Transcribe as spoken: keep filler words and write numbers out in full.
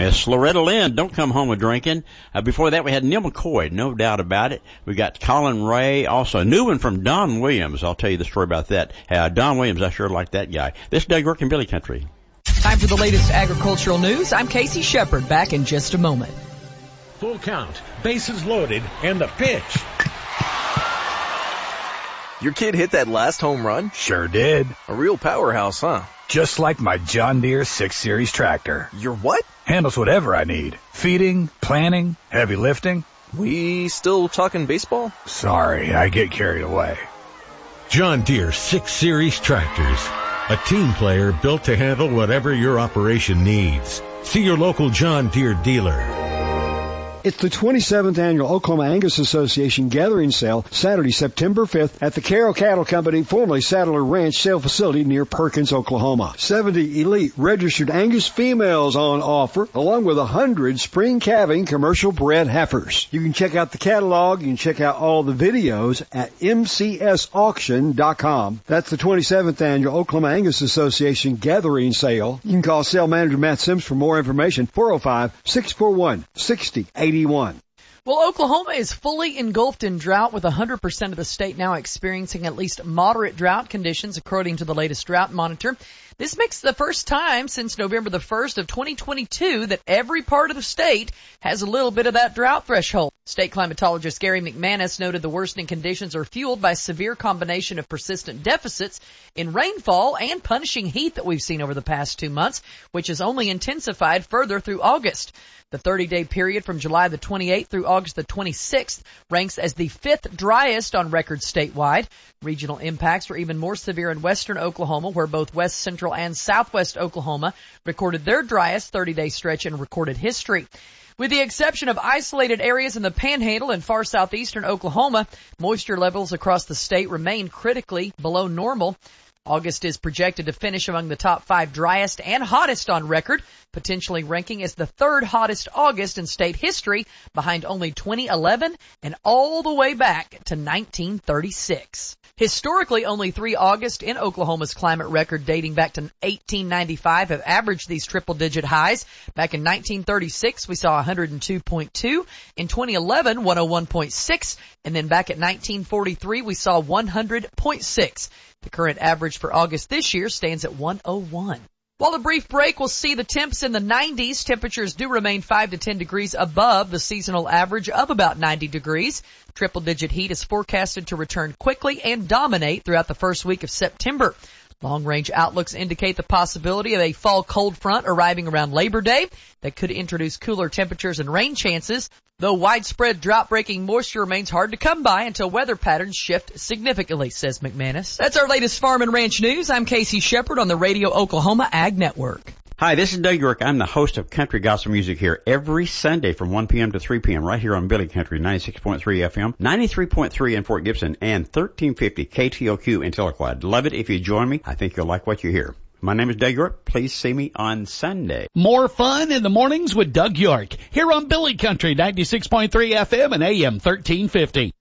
Miss Loretta Lynn, Don't Come Home a Drinking. Uh, before that, we had Neil McCoy, no doubt about it. We got Colin Ray, also a new one from Don Williams. I'll tell you the story about that. Uh, Don Williams, I sure like that guy. This is Doug York in Billy Country. Time for the latest agricultural news. I'm Casey Shepard, back in just a moment. Full count, bases loaded, and the pitch. Your kid hit that last home run? Sure did. A real powerhouse, huh? Just like my John Deere six series tractor. Your what? Handles whatever I need. Feeding, planting, heavy lifting. We still talking baseball? Sorry, I get carried away. John Deere six series tractors. A team player built to handle whatever your operation needs. See your local John Deere dealer. It's the twenty-seventh Annual Oklahoma Angus Association Gathering Sale, Saturday, September fifth, at the Carroll Cattle Company, formerly Saddler Ranch Sale Facility near Perkins, Oklahoma. seventy elite registered Angus females on offer, along with one hundred spring calving commercial bred heifers. You can check out the catalog, you can check out all the videos at m c s auction dot com. That's the twenty-seventh Annual Oklahoma Angus Association Gathering Sale. You can call Sale Manager Matt Sims for more information, four oh five, six four one, six oh eight one. Well, Oklahoma is fully engulfed in drought, with one hundred percent of the state now experiencing at least moderate drought conditions, according to the latest drought monitor. This makes the first time since November the first of twenty twenty-two that every part of the state has a little bit of that drought threshold. State climatologist Gary McManus noted the worsening conditions are fueled by severe combination of persistent deficits in rainfall and punishing heat that we've seen over the past two months, which has only intensified further through August. The thirty-day period from July the twenty-eighth through August the twenty-sixth ranks as the fifth driest on record statewide. Regional impacts were even more severe in western Oklahoma, where both west central and southwest Oklahoma recorded their driest thirty-day stretch in recorded history. With the exception of isolated areas in the Panhandle and far southeastern Oklahoma, moisture levels across the state remain critically below normal. August is projected to finish among the top five driest and hottest on record, potentially ranking as the third hottest August in state history, behind only twenty eleven and all the way back to nineteen thirty-six. Historically, only three Augusts in Oklahoma's climate record dating back to eighteen ninety-five have averaged these triple-digit highs. Back in nineteen thirty-six, we saw one hundred two point two. In twenty eleven, one hundred one point six. And then back at nineteen forty-three, we saw one hundred point six. The current average for August this year stands at one hundred one. While a brief break will see the temps in the nineties, temperatures do remain five to ten degrees above the seasonal average of about ninety degrees. Triple-digit heat is forecasted to return quickly and dominate throughout the first week of September. Long-range outlooks indicate the possibility of a fall cold front arriving around Labor Day that could introduce cooler temperatures and rain chances, though widespread drought-breaking moisture remains hard to come by until weather patterns shift significantly, says McManus. That's our latest Farm and Ranch News. I'm Casey Shepard on the Radio Oklahoma Ag Network. Hi, this is Doug York. I'm the host of Country Gospel Music here every Sunday from one p.m. to three p.m. right here on Billy Country, ninety-six point three F M, ninety-three point three in Fort Gibson, and thirteen fifty K T O Q in Tahlequah. Love it if you join me. I think you'll like what you hear. My name is Doug York. Please see me on Sunday. More fun in the mornings with Doug York here on Billy Country, ninety-six point three F M and A M thirteen fifty.